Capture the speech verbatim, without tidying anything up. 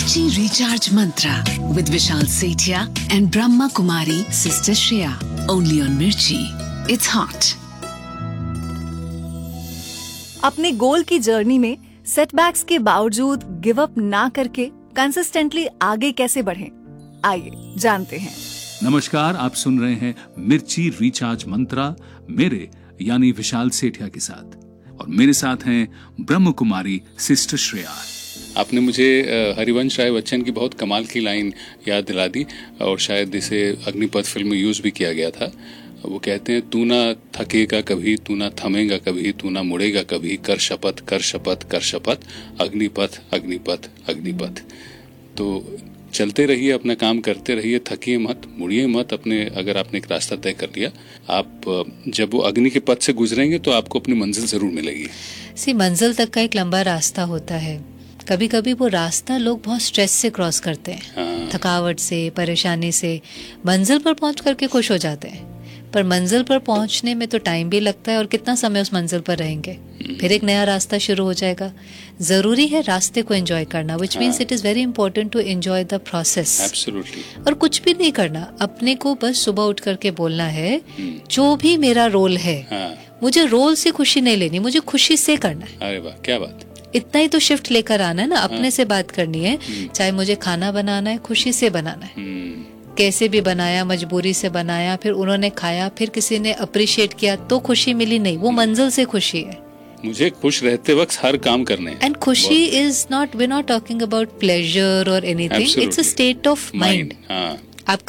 Mirchi Recharge Mantra with Vishal Sethia and Brahma Kumari Sister Shreya. Only on Mirchi. It's hot. अपने गोल की journey में setbacks के बावजूद give up ना करके कंसिस्टेंटली आगे कैसे बढ़ें? आइए जानते हैं। नमस्कार, आप सुन रहे हैं मिर्ची रिचार्ज मंत्रा मेरे यानी विशाल सेठिया के साथ, और मेरे साथ हैं ब्रह्म कुमारी सिस्टर श्रेया। आपने मुझे हरिवंश राय बच्चन की बहुत कमाल की लाइन याद दिला दी, और शायद इसे अग्निपथ फिल्म में यूज भी किया गया था। वो कहते हैं, तू ना थकेगा कभी, तू ना थमेगा कभी, तू ना मुड़ेगा कभी, कर शपथ कर शपथ कर शपथ, अग्निपथ अग्निपथ अग्निपथ। तो चलते रहिए, अपना काम करते रहिए, थकिए मत, मुड़िए मत। अपने अगर आपने एक रास्ता तय कर लिया, आप जब वो अग्नि के पथ से गुजरेंगे तो आपको अपनी मंजिल जरूर मिलेगी। सी मंजिल तक का एक लंबा रास्ता होता है। कभी कभी वो रास्ता लोग बहुत स्ट्रेस से क्रॉस करते हैं, हाँ। थकावट से, परेशानी से मंजिल पर पहुंच करके खुश हो जाते हैं, पर मंजिल पर पहुंचने में तो टाइम भी लगता है, और कितना समय उस मंजिल पर रहेंगे, फिर एक नया रास्ता शुरू हो जाएगा। जरूरी है रास्ते को एंजॉय करना, which means it is very important to enjoy the process. Absolutely. और कुछ भी नहीं करना, अपने को बस सुबह उठ करके बोलना है, जो भी मेरा रोल है, हाँ। मुझे रोल से खुशी नहीं लेनी, मुझे खुशी से करना है। अरे वाह, क्या बात। इतना ही तो शिफ्ट लेकर आना है ना, अपने हाँ। से बात करनी है। चाहे मुझे खाना बनाना है, खुशी से बनाना है, कैसे भी बनाया, मजबूरी से बनाया, फिर उन्होंने खाया, फिर किसी ने अप्रिशिएट किया तो खुशी मिली, नहीं, वो मंजिल से खुशी है। मुझे खुश रहते वक्त हर काम करने हैं। एंड खुशी is not, we not talking about pleasure और anything, it's a state of mind.